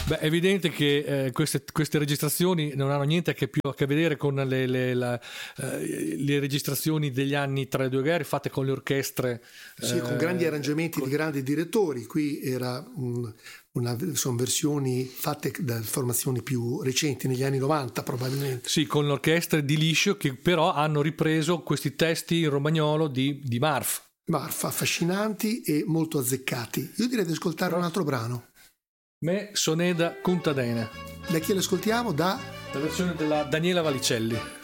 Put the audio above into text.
Beh, è evidente che queste registrazioni non hanno niente più a che vedere con le registrazioni degli anni tra le due guerre fatte con le orchestre. Sì, con grandi arrangiamenti di grandi direttori. Qui sono versioni fatte da formazioni più recenti, negli anni 90 probabilmente. Sì, con l'orchestra di Liscio, che però hanno ripreso questi testi in romagnolo di Marf, affascinanti e molto azzeccati. Io direi di ascoltare un altro brano. Me soneda contadena. Da chi l'ascoltiamo? La versione della Daniela Valicelli.